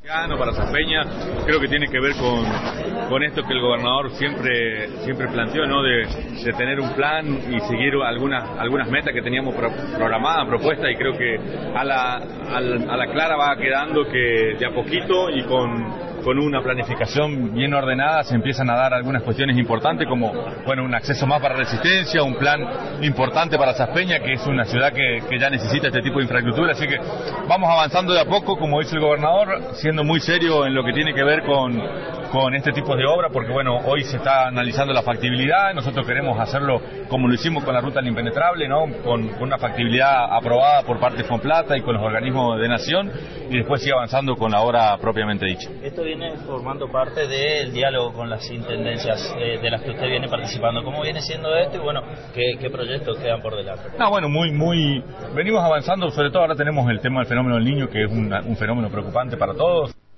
Para Safeña, creo que tiene que ver con esto que el gobernador siempre planteó, ¿no? De tener un plan y seguir algunas metas que teníamos programadas, propuestas, y creo que a la clara va quedando que de a poquito y con una planificación bien ordenada se empiezan a dar algunas cuestiones importantes, como un acceso más para Resistencia, un plan importante para Safeña, que es una ciudad que ya necesita este tipo de infraestructura. Así que vamos avanzando de a poco, como dice el gobernador, siendo muy serio en lo que tiene que ver con este tipo de obra, porque hoy se está analizando la factibilidad. Nosotros queremos hacerlo como lo hicimos con la ruta al impenetrable, ¿no? Con una factibilidad aprobada por parte de Fonplata y con los organismos de Nación, y después sigue avanzando con la obra propiamente dicha. Esto viene formando parte del diálogo con las intendencias de las que usted viene participando. ¿Cómo viene siendo esto y qué proyectos quedan por delante? Venimos avanzando. Sobre todo ahora tenemos el tema del fenómeno del Niño, que es un fenómeno preocupante para todos.